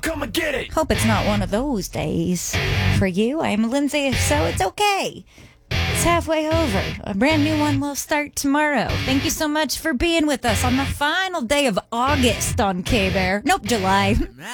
come and get it. Hope it's not one of those days. For you, I'm Lindsay, so it's okay. It's halfway over. A brand new one will start tomorrow. Thank you so much for being with us on the final day of August on K-Bear. Nope, July.